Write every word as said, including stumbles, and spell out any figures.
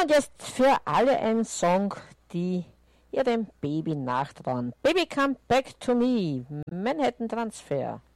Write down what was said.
und jetzt für alle ein Song, die ihrem Baby nachtrauen. Baby Come Back to Me, Manhattan Transfer.